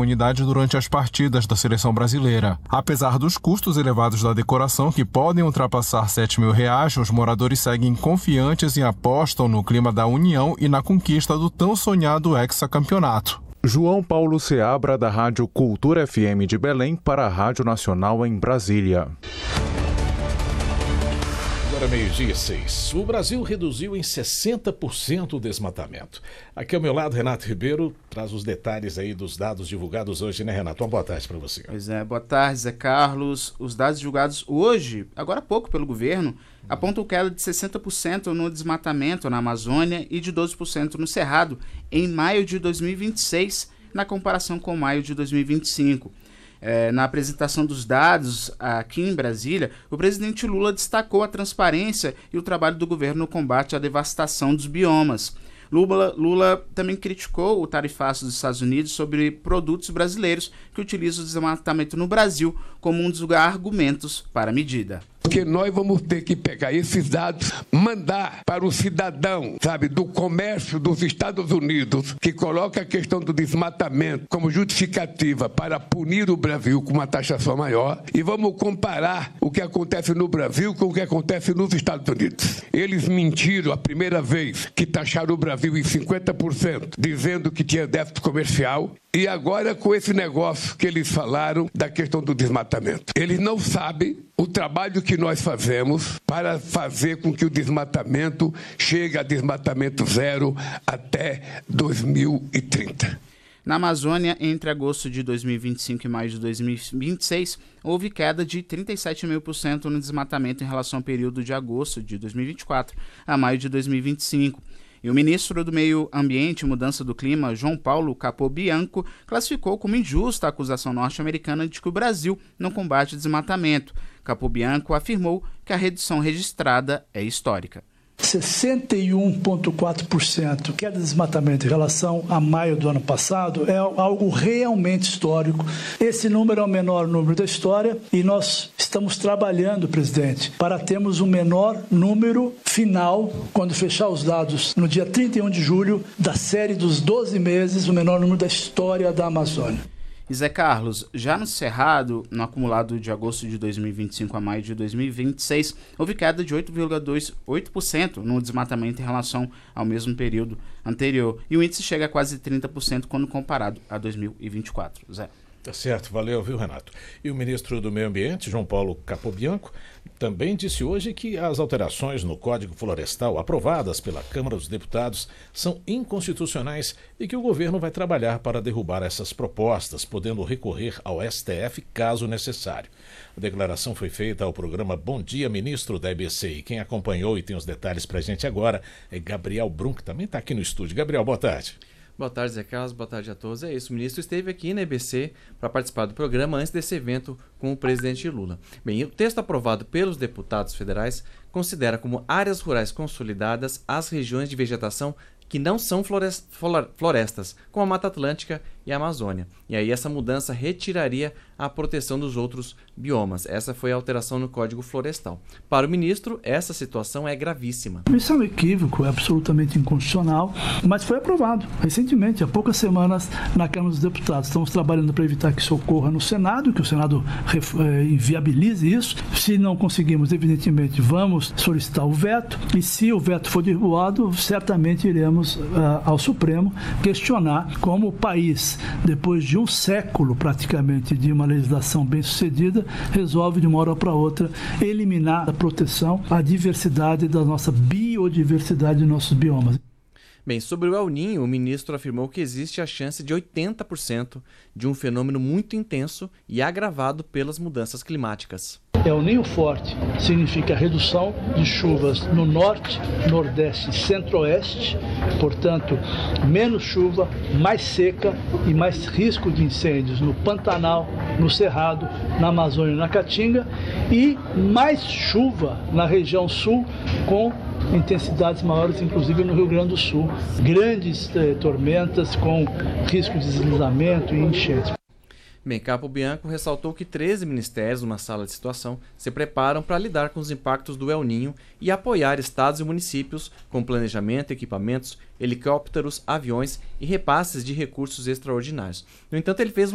comunidade durante as partidas da seleção brasileira. Apesar dos custos elevados da decoração, que podem ultrapassar R$7.000, os moradores seguem confiantes e apostam no clima da união e na conquista do tão sonhado hexacampeonato. João Paulo Seabra, da Rádio Cultura FM de Belém, para a Rádio Nacional em Brasília. Agora 12:06. O Brasil reduziu em 60% o desmatamento. Aqui ao meu lado, Renato Ribeiro traz os detalhes aí dos dados divulgados hoje, né, Renato? Uma boa tarde para você. Pois é, boa tarde, Zé Carlos. Os dados divulgados hoje, agora há pouco pelo governo, apontam queda de 60% no desmatamento na Amazônia e de 12% no Cerrado em maio de 2026, na comparação com maio de 2025. Na apresentação dos dados aqui em Brasília, o presidente Lula destacou a transparência e o trabalho do governo no combate à devastação dos biomas. Lula também criticou o tarifaço dos Estados Unidos sobre produtos brasileiros que utilizam o desmatamento no Brasil como um dos argumentos para a medida. Porque nós vamos ter que pegar esses dados, mandar para o cidadão, do comércio dos Estados Unidos, que coloca a questão do desmatamento como justificativa para punir o Brasil com uma taxação maior, e vamos comparar o que acontece no Brasil com o que acontece nos Estados Unidos. Eles mentiram a primeira vez que taxaram o Brasil em 50%, dizendo que tinha déficit comercial, e agora com esse negócio que eles falaram da questão do desmatamento. Eles não sabem o trabalho que nós fazemos para fazer com que o desmatamento chegue a desmatamento zero até 2030. Na Amazônia, entre agosto de 2025 e maio de 2026, houve queda de 37,5% no desmatamento em relação ao período de agosto de 2024 a maio de 2025. E o ministro do Meio Ambiente e Mudança do Clima, João Paulo Capobianco, classificou como injusta a acusação norte-americana de que o Brasil não combate o desmatamento. Capobianco afirmou que a redução registrada é histórica. 61,4% queda de desmatamento em relação a maio do ano passado é algo realmente histórico. Esse número é o menor número da história e nós estamos trabalhando, presidente, para termos o menor número final, quando fechar os dados no dia 31 de julho, da série dos 12 meses, o menor número da história da Amazônia. E Zé Carlos, já no Cerrado, no acumulado de agosto de 2025 a maio de 2026, houve queda de 8,28% no desmatamento em relação ao mesmo período anterior. E o índice chega a quase 30% quando comparado a 2024. Zé. Tá certo, valeu, viu, Renato? E o ministro do Meio Ambiente, João Paulo Capobianco, também disse hoje que as alterações no Código Florestal aprovadas pela Câmara dos Deputados são inconstitucionais e que o governo vai trabalhar para derrubar essas propostas, podendo recorrer ao STF caso necessário. A declaração foi feita ao programa Bom Dia, Ministro, da EBC. E quem acompanhou e tem os detalhes para a gente agora é Gabriel Brum, que também está aqui no estúdio. Gabriel, boa tarde. Boa tarde, Zé Carlos. Boa tarde a todos. É isso, o ministro esteve aqui na EBC para participar do programa antes desse evento com o presidente Lula. Bem, o texto aprovado pelos deputados federais considera como áreas rurais consolidadas as regiões de vegetação que não são florestas, como a Mata Atlântica e a Amazônia. E aí essa mudança retiraria a proteção dos outros biomas. Essa foi a alteração no Código Florestal. Para o ministro, essa situação é gravíssima. Isso é um equívoco, é absolutamente inconstitucional, mas foi aprovado recentemente, há poucas semanas, na Câmara dos Deputados. Estamos trabalhando para evitar que isso ocorra no Senado, que o Senado inviabilize isso. Se não conseguimos, evidentemente, vamos solicitar o veto, e se o veto for derrubado, certamente iremos ao Supremo questionar como o país, depois de um século praticamente de uma legislação bem sucedida, resolve de uma hora para outra eliminar a proteção à diversidade da nossa biodiversidade de nossos biomas. Bem, sobre o El Niño, o ministro afirmou que existe a chance de 80% de um fenômeno muito intenso e agravado pelas mudanças climáticas. El Niño forte significa redução de chuvas no norte, nordeste e centro-oeste, portanto, menos chuva, mais seca e mais risco de incêndios no Pantanal, no Cerrado, na Amazônia e na Caatinga, e mais chuva na região sul, com intensidades maiores, inclusive no Rio Grande do Sul. Grandes tormentas com risco de deslizamento e enchentes. Bem, Capobianco ressaltou que 13 ministérios, numa sala de situação, se preparam para lidar com os impactos do El Niño e apoiar estados e municípios com planejamento, equipamentos, helicópteros, aviões e repasses de recursos extraordinários. No entanto, ele fez